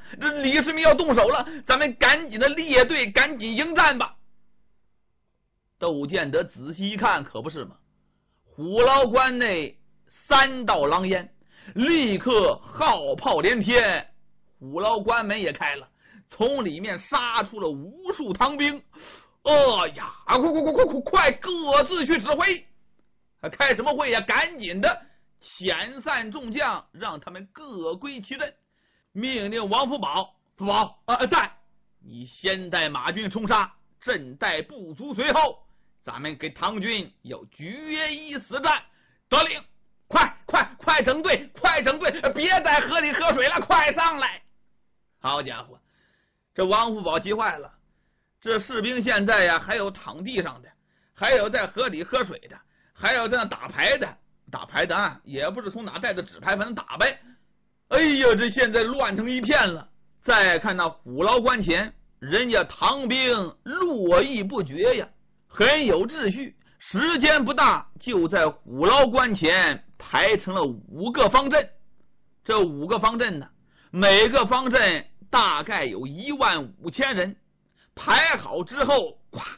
这李世民要动手了，咱们赶紧的列队，赶紧迎战吧。窦建德仔细一看，可不是嘛，虎牢关内3道狼烟，立刻号炮连天，虎牢关门也开了，从里面杀出了无数唐兵。呀，快各自去指挥！还开什么会呀？赶紧的遣散众将，让他们各归其阵。命令王福宝，福宝在，你先带马军冲杀，朕带部族随后，咱们给唐军要决一死战。得令，快整队，快整队，别在河里喝水了，快上来！好家伙，这王福宝急坏了，这士兵现在呀，还有躺地上的，还有在河里喝水的，还有在那打牌的，也不知从哪带的纸牌，反正打呗。哎呀，这现在乱成一片了。再看那虎牢关前，人家唐兵络绎不绝呀，很有秩序，时间不大，就在虎牢关前排成了5个方阵。这5个方阵呢，每个方阵大概有15000人，排好之后，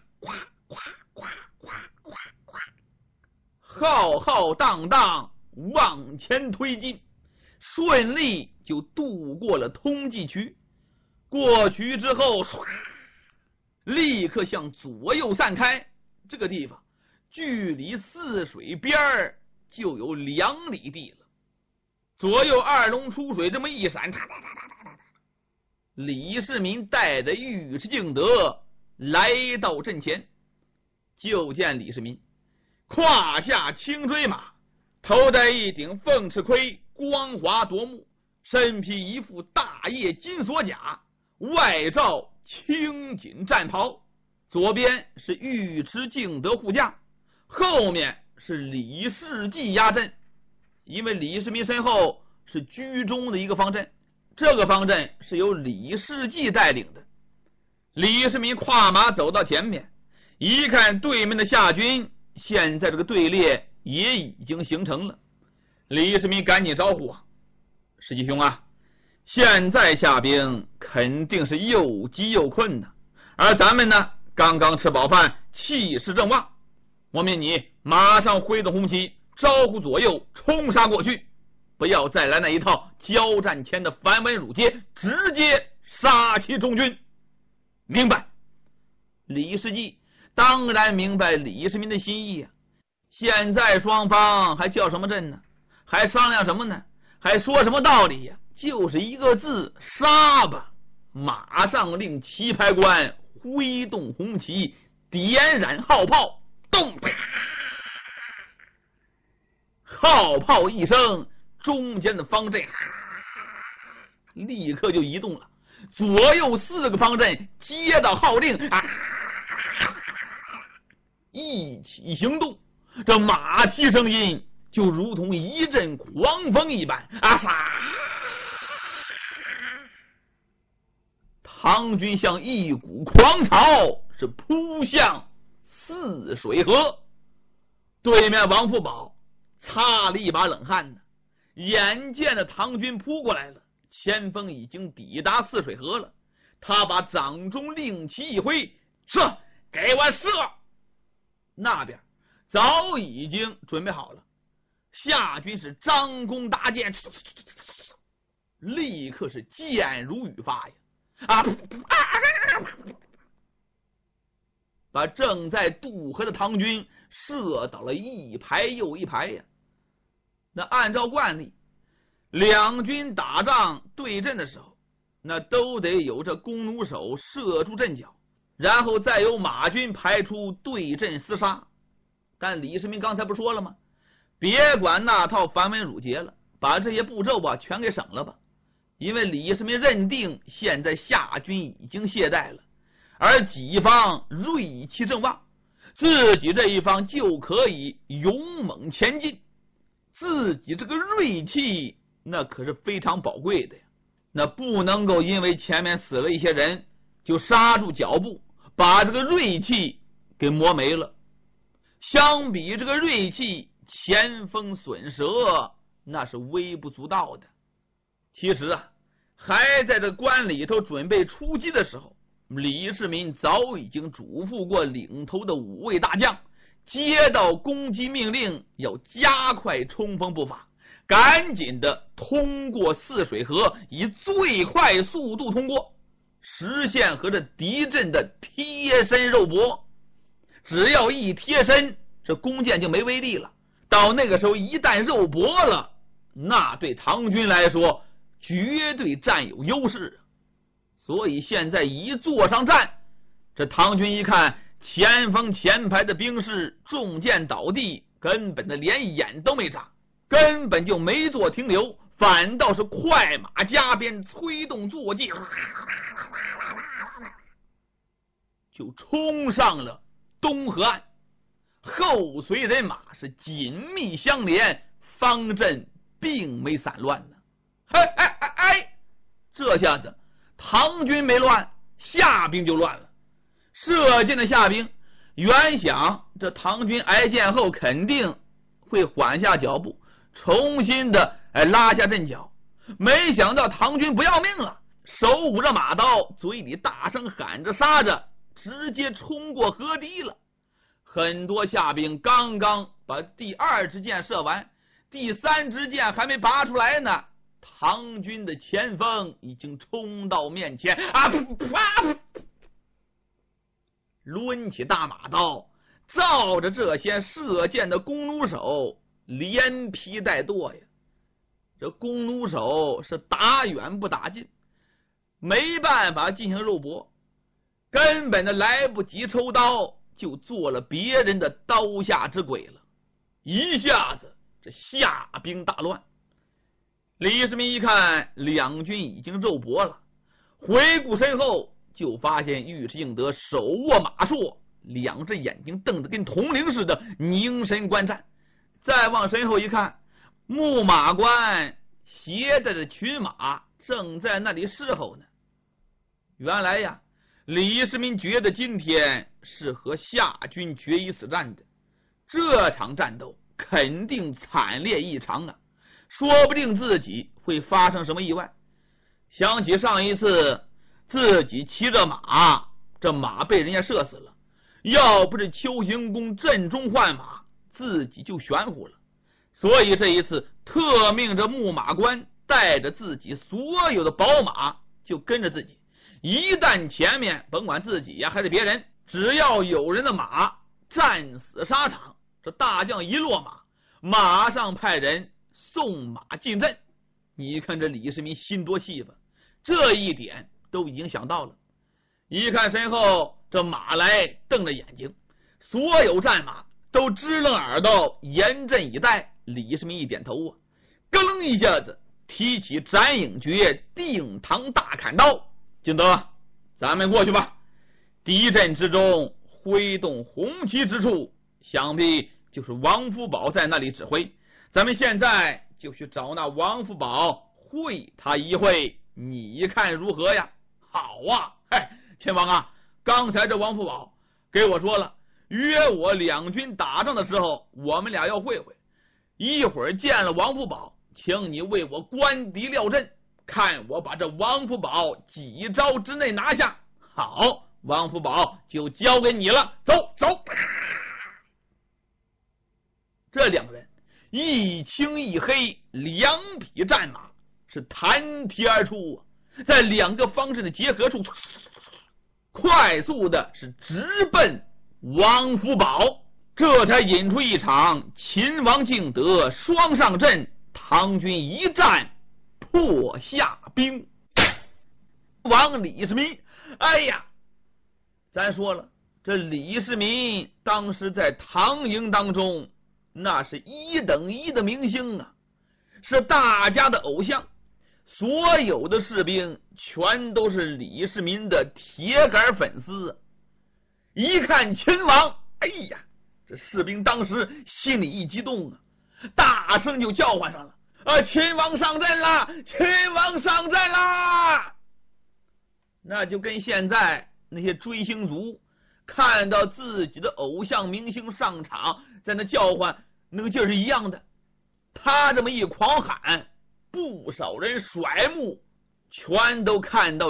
浩浩荡荡往前推进，顺利就渡过了通济渠。过渠之后，立刻向左右散开。这个地方距离泗水边就有2里地了。左右2龙出水，这么一闪，李世民带着尉迟敬德来到阵前。就见李世民胯下轻追马，头戴一顶凤翅盔，光华夺目，身披一副大叶金锁甲，外罩青锦战袍。左边是尉迟敬德护驾，后面是李世济压阵。因为李世民身后是居中的一个方阵，这个方阵是由李世济带领的。李世民跨马走到前面，一看对面的夏军，现在这个队列也已经形成了。李世民赶紧招呼世济兄啊，现在下兵肯定是又急又困的，而咱们呢，刚刚吃饱饭，气势正旺。我命你马上挥动红旗，招呼左右冲杀过去，不要再来那一套交战前的繁文缛节，直接杀其中军。明白。李世济当然明白李世民的心意现在双方还叫什么阵呢？还商量什么呢？还说什么道理呀？就是一个字，杀吧！马上令旗牌官挥动红旗，点燃号炮，动！号炮一声，中间的方阵立刻就移动了，左右4个方阵接到号令一起行动。这马蹄声音就如同一阵狂风一般唐军像一股狂潮，是扑向泗水河。对面王福宝擦了一把冷汗眼见着唐军扑过来了，前锋已经抵达泗水河了。他把掌中令旗一挥，射，给我射！那边早已经准备好了，夏军是张弓搭箭，立刻是箭如雨发把正在渡河的唐军射倒了一排又一排那按照惯例，两军打仗对阵的时候，那都得有这弓弩手射住阵脚，然后再由马军排出对阵厮杀。但李世民刚才不说了吗？别管那套繁文缛节了，把这些步骤全给省了吧。因为李世民认定现在夏军已经懈怠了，而己方锐气正旺，自己这一方就可以勇猛前进。自己这个锐气那可是非常宝贵的那不能够因为前面死了一些人就刹住脚步，把这个锐气给磨没了。相比这个锐气，前锋损折那是微不足道的。其实还在这关里头准备出击的时候，李世民早已经嘱咐过领头的5位大将，接到攻击命令要加快冲锋步伐，赶紧的通过泗水河，以最快速度通过，实现和这敌阵的贴身肉搏。只要一贴身，这弓箭就没威力了，到那个时候一旦肉搏了，那对唐军来说绝对占有优势。所以现在一坐上战，这唐军一看前锋前排的兵士中箭倒地，根本的连眼都没眨，根本就没做停留，反倒是快马加鞭，催动坐骑，就冲上了东河岸，后随人马是紧密相连，方阵并没散乱呢。这下子唐军没乱，夏兵就乱了。射箭的夏兵原想这唐军挨箭后肯定会缓下脚步，重新的拉下阵脚，没想到唐军不要命了，手舞着马刀，嘴里大声喊着杀着，直接冲过河堤了。很多夏兵刚刚把第2支箭射完，第3支箭还没拔出来呢，唐军的前锋已经冲到面前，抡起大马刀，照着这些射箭的弓弩手连劈带剁呀。这弓弩手是打远不打近，没办法进行肉搏，根本的来不及抽刀，就做了别人的刀下之鬼了。一下子这夏兵大乱。李世民一看两军已经肉搏了，回顾身后，就发现尉迟敬德手握马槊，两只眼睛瞪得跟铜铃似的，凝神观战。再往身后一看，牧马官携带着群马正在那里侍候呢。原来呀，李世民觉得今天是和夏军决一死战的，这场战斗肯定惨烈异常啊，说不定自己会发生什么意外。想起上一次自己骑着马，这马被人家射死了，要不是丘行恭阵中换马，自己就悬乎了。所以这一次特命着牧马官带着自己所有的宝马就跟着自己，一旦前面甭管自己呀还是别人，只要有人的马战死沙场，这大将一落马，马上派人送马进阵。你看这李世民心多细吧，这一点都已经想到了。一看身后这马来瞪着眼睛，所有战马都支棱耳朵严阵以待。李世民一点头啊，咯楞一下子提起斩影诀定堂大砍刀，敬德，咱们过去吧。敌阵之中挥动红旗之处，想必就是王福宝在那里指挥，咱们现在就去找那王福宝会他一会，你看如何呀？好啊，亲王啊，刚才这王福宝给我说了，约我两军打仗的时候，我们俩要会会。一会儿见了王福宝，请你为我观敌料阵，看我把这王福宝几招之内拿下。好，王福宝就交给你了，走走。这两个人一青一黑，两匹战马是弹蹄而出，在两个方阵的结合处，快速的是直奔王福宝，这才引出一场秦王敬德双上阵，唐军一战破夏兵。王李世民，哎呀，咱说了，这李世民当时在唐营当中，那是1等1的明星啊，是大家的偶像，所有的士兵全都是李世民的铁杆粉丝。一看秦王，哎呀，这士兵当时心里一激动啊，大声就叫唤上了，秦王上阵啦，秦王上阵啦！那就跟现在那些追星族看到自己的偶像明星上场，在那叫唤，那个劲儿是一样的。他这么一狂喊，不少人甩目全都看到